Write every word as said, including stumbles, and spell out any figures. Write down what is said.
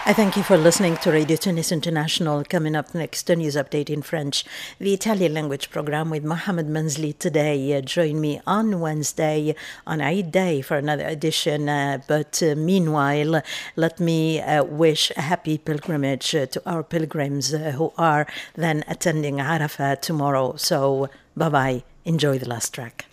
I thank you for listening to Radio Tunis International. Coming up next, a news update in French, the Italian language program with Mohamed Manzli today. Uh, join me on Wednesday on Eid Day for another edition. Uh, but uh, meanwhile, let me uh, wish a happy pilgrimage uh, to our pilgrims uh, who are then attending Arafah tomorrow. So, bye-bye. Enjoy the last track.